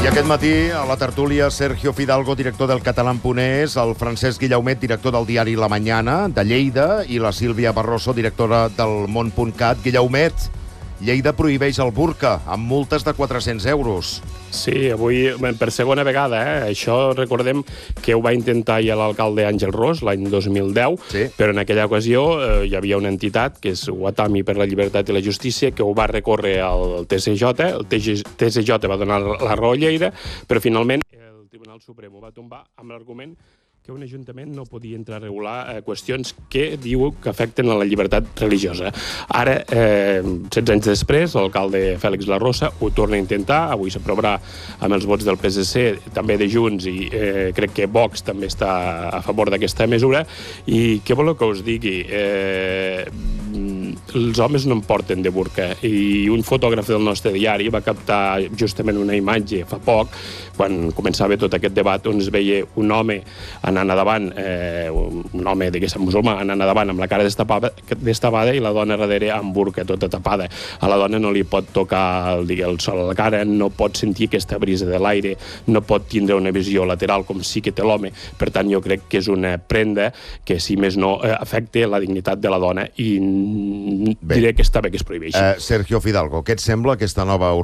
I aquest matí, a la tertúlia, Sergio Fidalgo, director del Catalán.es, el Francesc Guillaumet, director del diari La Mañana, de Lleida, i la Sílvia Barroso, directora del Món.cat. Guillaumet, Lleida prohibeix el burca, amb multes de 400 euros. Sí, avui per segona vegada. Això recordem que ho va intentar ja l'alcalde Àngel Ros l'any 2010, sí. Però en aquella ocasió hi havia una entitat, que és Watami per la Llibertat i la Justícia, que ho va recórrer al TSJ. El TSJ va donar la raó a Lleida, però finalment el Tribunal Suprem ho va tombar amb l'argument que un ajuntament no podia entrar a regular qüestions que diu que afecten a la llibertat religiosa. Ara, 16 anys després, l'alcalde Fèlix La Rosa ho torna a intentar, avui s'aprovarà amb els vots del PSC, també de Junts, i crec que Vox també està a favor d'aquesta mesura. I què voleu que us digui? Els homes no en porten de burca, i un fotògraf del nostre diari va captar justament una imatge fa poc, quan començava tot aquest debat, on es veia un home anant a davant, un home, diguéssim, musulmà, anant a davant amb la cara destapada i la dona darrere amb burca tota tapada. A la dona no li pot tocar el sol a la cara, no pot sentir aquesta brisa de l'aire, no pot tindre una visió lateral com sí que té l'home. Per tant, jo crec que és una prenda que, si més no, afecta la dignitat de la dona, i diré que està bé que es prohibeixi. Sergio Fidalgo, què et sembla aquesta nova